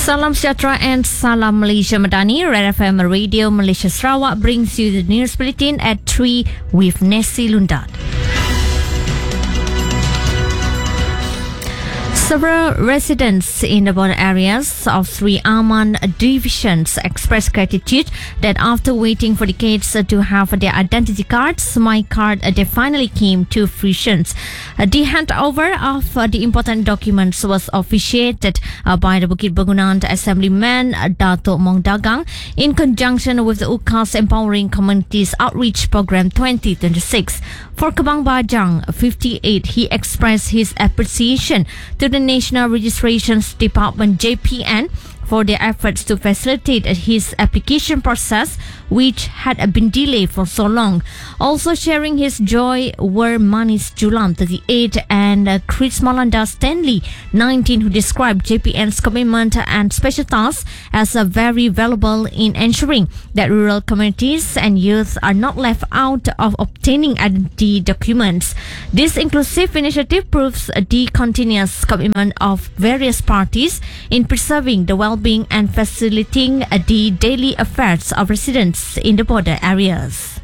Salam Sejahtera and Salam Malaysia Madani. Red FM Radio Malaysia Sarawak brings you the news bulletin at 3 with Nessie Lundat. Several residents in the border areas of Sri Aman divisions expressed gratitude that after waiting for decades to have their identity cards, My Card, they finally came to fruition. The handover of the important documents was officiated by the Bukit Bangunan Assemblyman Dato' Mong Dagang in conjunction with the UKAS Empowering Communities Outreach Program 2026. For Kebang Bajang 58, he expressed his appreciation to the National Registrations Department JPN for their efforts to facilitate his application process, which had been delayed for so long. Also sharing his joy were Manis Julam, 38, and Chris Malanda Stanley, 19, who described JPN's commitment and special tasks as very valuable in ensuring that rural communities and youth are not left out of obtaining identity documents. This inclusive initiative proves the continuous commitment of various parties in preserving the well-being and facilitating the daily affairs of residents in the border areas.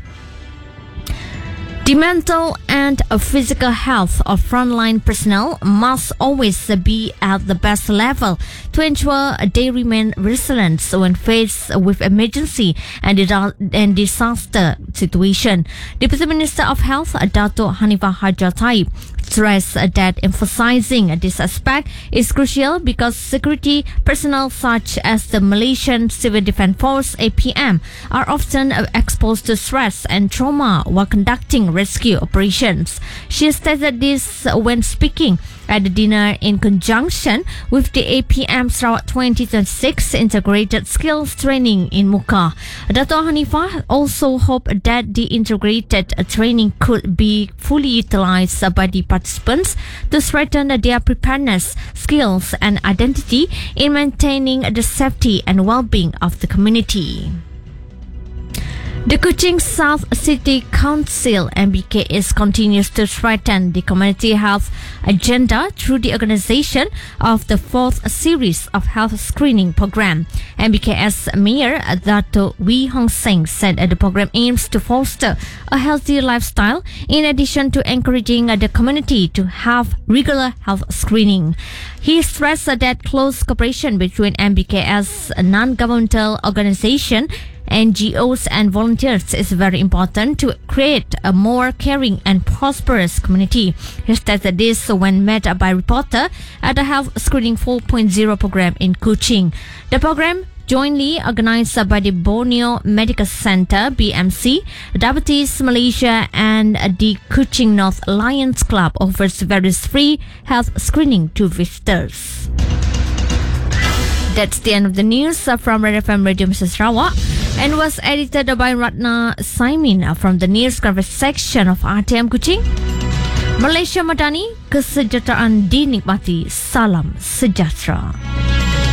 The mental and physical health of frontline personnel must always be at the best level to ensure they remain resilient when faced with emergency and disaster situation. Deputy Minister of Health, Dato' Hanifah Hajar Taib, stressed that emphasizing this aspect is crucial because security personnel such as the Malaysian Civil Defence Force APM are often exposed to stress and trauma while conducting rescue operations. She stated this when speaking at the dinner in conjunction with the APM Sarawak 2026 Integrated Skills Training in Muka. Dato' Hanifah also hoped that the integrated training could be fully utilized by the participants to strengthen their preparedness, skills and identity in maintaining the safety and well-being of the community. The Kuching South City Council MBKS continues to strengthen the community health agenda through the organization of the 4th series of health screening program. MBKS Mayor Dato' Wee Hong Seng said the program aims to foster a healthy lifestyle in addition to encouraging the community to have regular health screening. He stressed that close cooperation between MBKS non-governmental organization, NGOs and volunteers is very important to create a more caring and prosperous community. He stated this when met by a reporter at the Health Screening 4.0 program in Kuching. The program, jointly organized by the Borneo Medical Center BMC, Diabetes Malaysia and the Kuching North Lions Club, offers various free health screening to visitors. That's the end of the news from Red FM Radio Malaysia Sarawak and was edited by Ratna Saimin from the News Coverage section of RTM Kuching. Malaysia Madani, kesejahteraan dinikmati. Salam sejahtera.